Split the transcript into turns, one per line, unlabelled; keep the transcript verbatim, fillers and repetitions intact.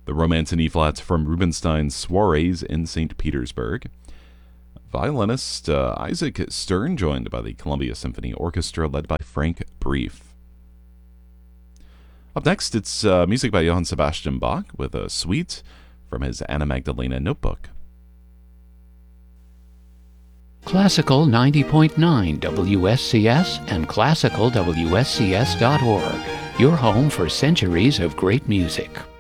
the Romance in E-flat from Rubinstein's Soirees in Saint Petersburg. Violinist uh, Isaac Stern, joined by the Columbia Symphony Orchestra, led by Frank Brief. Up next, it's uh, music by Johann Sebastian Bach with a suite from his Anna Magdalena notebook.
Classical ninety point nine W S C S and classical W S C S dot org, your home for centuries of great music.